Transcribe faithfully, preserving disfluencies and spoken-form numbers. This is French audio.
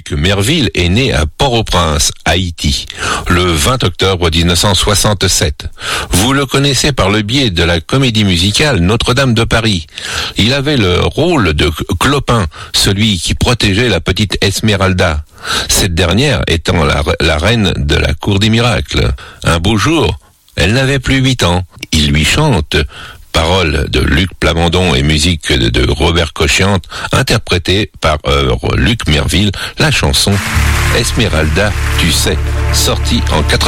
Luc Merville est né à Port-au-Prince, Haïti, le vingt octobre mille neuf cent soixante-sept. Vous le connaissez par le biais de la comédie musicale Notre-Dame de Paris. Il avait le rôle de Clopin, celui qui protégeait la petite Esmeralda, cette dernière étant la, la reine de la cour des miracles. Un beau jour, elle n'avait plus huit ans. Il lui chante, paroles de Luc Plamondon et musique de, de Robert Cochiante, interprétée par euh, Luc Merville, la chanson Esmeralda, tu sais, sortie en quatre-vingt-dix.